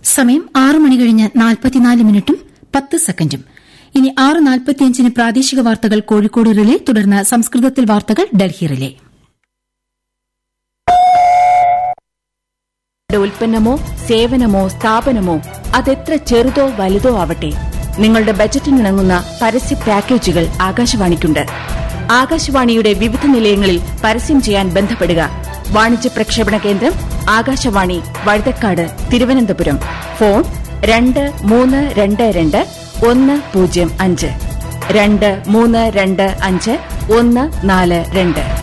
സമയം 6 മണി കഴിഞ്ഞ് 44 മിനിറ്റും 10 സെക്കൻഡും. ഇനി 6:45 പ്രാദേശിക വാർത്തകൾ കോഴിക്കോട് റിലേ, തുടർന്ന് സംസ്കൃതത്തിൽ വാർത്തകൾ ഡൽഹി റിലേ. ഉൽപ്പന്നമോ സേവനമോ സ്ഥാപനമോ അതെത്ര ചെറുതോ വലുതോ ആവട്ടെ, നിങ്ങളുടെ ബജറ്റിനിണങ്ങുന്ന പരസ്യ പാക്കേജുകൾ ആകാശവാണിക്കുണ്ട്. ആകാശവാണിയുടെ വിവിധ നിലയങ്ങളിൽ പരസ്യം ചെയ്യാൻ ബന്ധപ്പെടുക. വാണിജ്യ പ്രക്ഷേപണ കേന്ദ്രം ആകാശവാണി, വഴുതക്കാട്, തിരുവനന്തപുരം. ഫോൺ 2322 105 2322 142.